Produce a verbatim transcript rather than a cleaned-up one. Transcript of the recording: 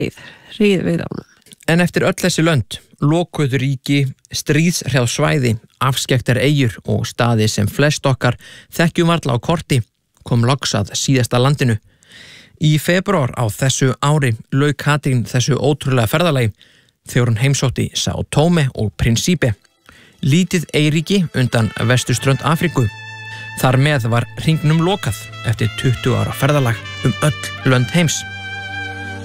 Ríð við ánum. En eftir öll þessi lönd, lokuðu ríki, stríðshrjáð svæði, afskekktar eyjur og staði sem flest okkar þekkjum varla á korti, kom loks að síðasta landinu. Í febrúar á þessu ári lauk Katrín þessu ótrúlega ferðalagi þegar hún heimsótti São Tomé og Príncipe, lítið eyríki undan vesturströnd Afríku. Þar með var hringnum lokað eftir tuttugu ára ferðalag um öll lönd heims.